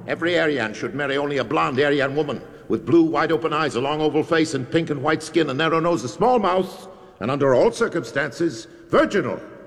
Every Aryan should marry only a blonde Aryan woman with blue, wide-open eyes, a long oval face, and pink and white skin, a narrow nose, a small mouth, and under all circumstances, virginal.